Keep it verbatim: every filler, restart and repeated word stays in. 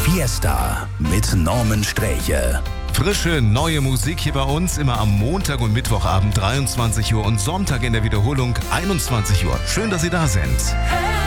Fiesta mit Norman Sträche. Frische, neue Musik hier bei uns, immer am Montag und Mittwochabend dreiundzwanzig Uhr und Sonntag in der Wiederholung einundzwanzig Uhr. Schön, dass Sie da sind. Hey.